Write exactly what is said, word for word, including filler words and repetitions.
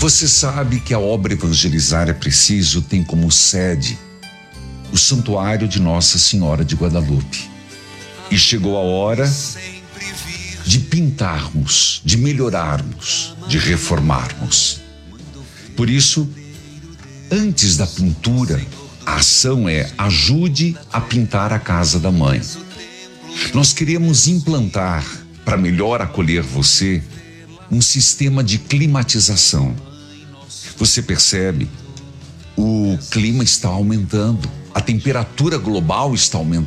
Você sabe que a obra Evangelizar é Preciso tem como sede o Santuário de Nossa Senhora de Guadalupe. E chegou a hora de pintarmos, de melhorarmos, de reformarmos. Por isso, antes da pintura, a ação é ajude a pintar a casa da mãe. Nós queremos implantar, para melhor acolher você, um sistema de climatização. Você percebe? O clima está aumentando, a temperatura global está aumentando.